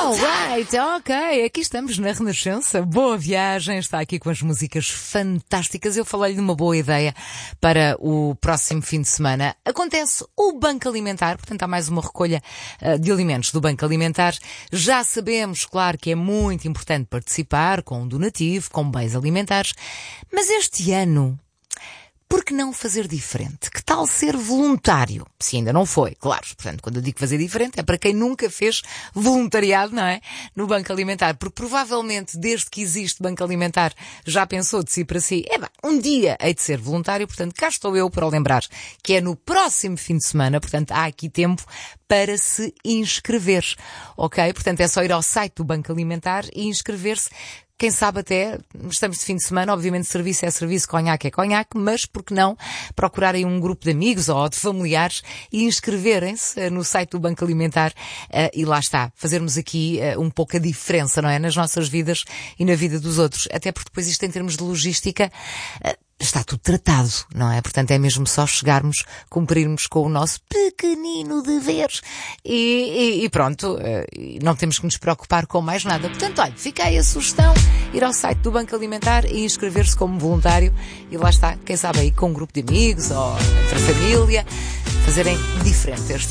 Alright, ok, aqui estamos na Renascença. Boa viagem, está aqui com as músicas fantásticas. Eu falei-lhe de uma boa ideia para o próximo fim de semana. Acontece o Banco Alimentar, portanto há mais uma recolha de alimentos do Banco Alimentar. Já sabemos, claro, que é muito importante participar com um donativo, com bens alimentares, mas este ano, por que não fazer diferente? Que tal ser voluntário? Se ainda não foi, claro. Portanto, quando eu digo fazer diferente, é para quem nunca fez voluntariado, não é? No Banco Alimentar. Porque provavelmente, desde que existe Banco Alimentar, já pensou de si para si, um dia hei de ser voluntário. Portanto, cá estou eu para o lembrar que é no próximo fim de semana. Portanto, há aqui tempo para se inscrever. Ok? Portanto, é só ir ao site do Banco Alimentar e inscrever-se. Quem sabe até, estamos de fim de semana, obviamente serviço é serviço, conhaque é conhaque, mas por que não procurarem um grupo de amigos ou de familiares e inscreverem-se no site do Banco Alimentar e lá está, fazermos aqui um pouco a diferença, não é? Nas nossas vidas e na vida dos outros. Até porque depois isto em termos de logística está tudo tratado, não é? Portanto é mesmo só chegarmos, cumprirmos com o nosso pequenino dever e pronto, não temos que nos preocupar com mais nada. Portanto, olha, fica aí a sugestão, ir ao site do Banco Alimentar e inscrever-se como voluntário e lá está, quem sabe aí com um grupo de amigos ou entre a família, fazerem diferente